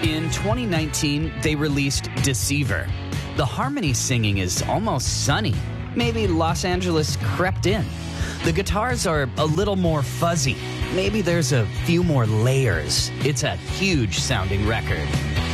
In 2019, they released Deceiver. The harmony singing is almost sunny. Maybe Los Angeles crept in. The guitars are a little more fuzzy. Maybe there's a few more layers. It's a huge sounding record.